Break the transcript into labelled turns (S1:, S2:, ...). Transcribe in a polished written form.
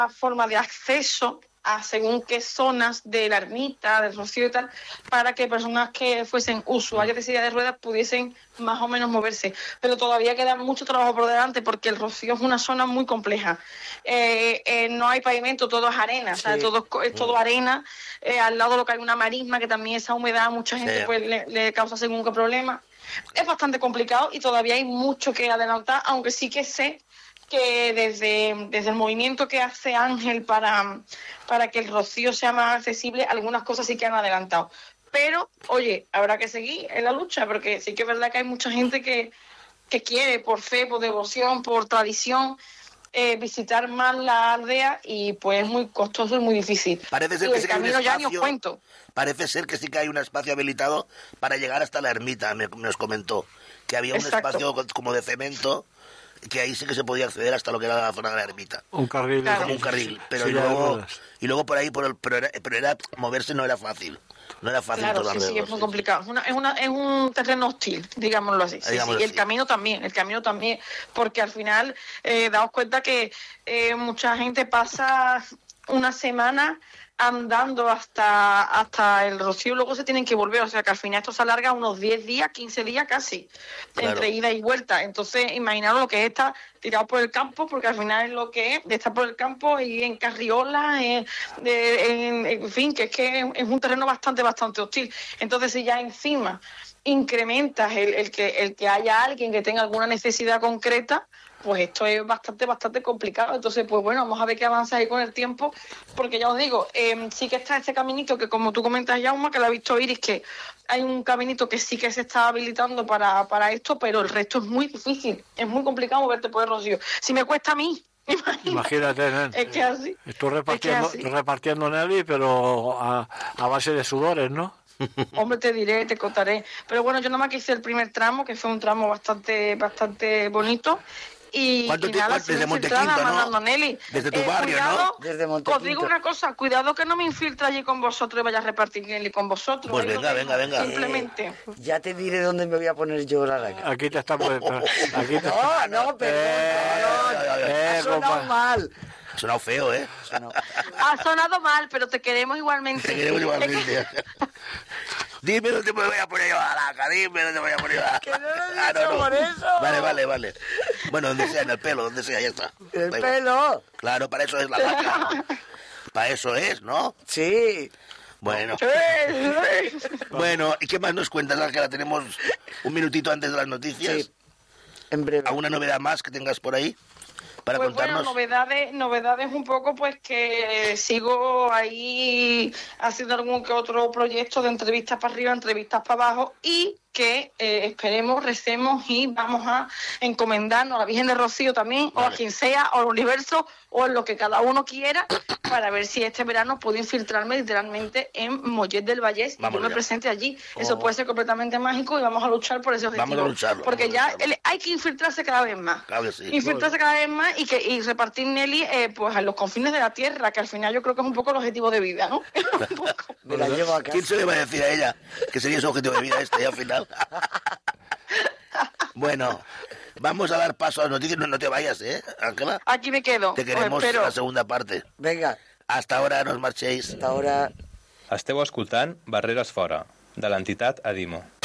S1: forma de acceso a según qué zonas de la ermita, del Rocío y tal, para que personas que fuesen usuarias de silla de ruedas pudiesen más o menos moverse. Pero todavía queda mucho trabajo por delante porque el Rocío es una zona muy compleja. No hay pavimento, todo es arena,
S2: Sí.
S1: ¿sabes? Es todo arena. Al lado lo que hay una marisma, que también esa humedad a mucha gente pues le causa según qué problema. Es bastante complicado y todavía hay mucho que adelantar, aunque sí que sé que desde el movimiento que hace Ángel para que el Rocío sea más accesible, algunas cosas sí que han adelantado. Pero, oye, habrá que seguir en la lucha, porque sí que es verdad que hay mucha gente que quiere, por fe, por devoción, por tradición, visitar más la aldea, y pues es muy costoso y muy difícil.
S3: Parece ser
S1: y
S3: que
S1: el
S3: sí que hay un
S1: camino ya ni os
S3: espacio,
S1: cuento.
S3: parece ser que sí que hay un espacio habilitado para llegar hasta la ermita, nos comentó, que había un
S1: Exacto.
S3: espacio como de cemento, que ahí sí que se podía acceder hasta lo que era la zona de la ermita.
S4: Un carril.
S1: Claro.
S3: Como un carril, pero
S4: Sí,
S3: y luego por ahí, pero era moverse no era fácil. No era fácil
S1: Claro,
S3: todo
S1: sí,
S3: alrededor,
S1: es muy complicado. Es un terreno hostil, digámoslo así. Sí,
S3: Digámoslo
S1: sí. Y el
S3: así.
S1: camino también, porque al final daos cuenta que mucha gente pasa una semana andando hasta el Rocío, luego se tienen que volver, o sea que al final esto se alarga unos 10 días, 15 días casi,
S3: Claro.
S1: entre ida y vuelta. Entonces, imaginaros lo que es estar tirado por el campo, porque al final es lo que es, de estar por el campo y en carriolas, en fin, que es un terreno bastante hostil. Entonces, si ya encima incrementas el que haya alguien que tenga alguna necesidad concreta, pues esto es bastante complicado. Entonces, pues bueno, vamos a ver qué avanza ahí con el tiempo, porque ya os digo, sí que está este caminito que, como tú comentas, Jaume, que lo ha visto Iris, que hay un caminito que sí que se está habilitando para esto, pero el resto es muy difícil, es muy complicado moverte por el Rocío. Si me cuesta a mí,
S4: Imagínate, nen.
S1: es que así.
S4: Estoy repartiendo Nelly, pero a base de sudores, ¿no?
S1: Hombre, te diré, te contaré. Pero bueno, yo nomás que hice el primer tramo, que fue un tramo bastante bonito. Y nada,
S3: desde Montequinto, ¿no?
S1: Nelly.
S3: Desde tu barrio,
S1: cuidado,
S3: ¿no?
S2: Desde Montequinto.
S1: Os digo una cosa, cuidado que no me infiltre allí con vosotros y vaya a repartir Nelly con vosotros.
S3: Pues
S1: Es lo
S3: venga,
S1: que-
S3: venga.
S1: Simplemente.
S2: Ya te diré dónde me voy a poner yo la laca.
S4: Aquí te estamos... Aquí te...
S2: No, perdón. Ha sonado
S4: compa.
S2: mal.
S3: Ha sonado feo, ¿eh?
S1: Ha sonado mal, pero te queremos igualmente.
S3: Te queremos igualmente. Dime dónde me voy a poner yo a la laca, dime dónde me voy a poner yo a la
S2: Que no lo he dicho por eso.
S3: Vale. Bueno, donde sea, en el pelo, donde sea, ya está.
S2: El
S3: Da igual.
S2: pelo.
S3: Claro, para eso es la laca. Para eso es, ¿no?
S2: Sí.
S3: Bueno. Bueno, ¿y qué más nos cuentas, Ángela? Tenemos un minutito antes de las noticias.
S2: Sí. En breve.
S3: ¿Alguna novedad más que tengas por ahí para
S1: Pues
S3: contarnos?
S1: bueno, novedades un poco, pues que sigo ahí haciendo algún que otro proyecto de entrevistas para arriba, entrevistas para abajo, y que esperemos, recemos y vamos a encomendarnos a la Virgen de Rocío también, o a quien sea, o al universo, o en lo que cada uno quiera, para ver si este verano puedo infiltrarme literalmente en Mollet del Vallés y yo me
S3: ya.
S1: presente allí. Eso puede ser completamente mágico y vamos a luchar por ese objetivo.
S3: Vamos a lucharlo,
S1: porque
S3: vamos a
S1: ya
S3: lucharlo.
S1: hay que infiltrarse cada vez más.
S3: Claro que sí.
S1: Infiltrarse cada vez más y repartir Nelly pues a los confines de la tierra, que al final yo creo que es un poco el objetivo de vida, ¿no? Un poco.
S2: Me la llevo a casa.
S3: ¿Quién se le va a decir a ella que sería su objetivo de vida este y al final? Bueno, vamos a dar paso a las noticias. No te vayas, ¿eh, Ángela?
S1: Aquí me quedo.
S3: Te
S1: Os
S3: queremos
S1: espero.
S3: la segunda parte.
S2: Venga,
S3: Hasta ahora, no os marchéis.
S2: hasta ahora.
S5: Esteu escoltant Barreres Fora, de l'entitat Adimo.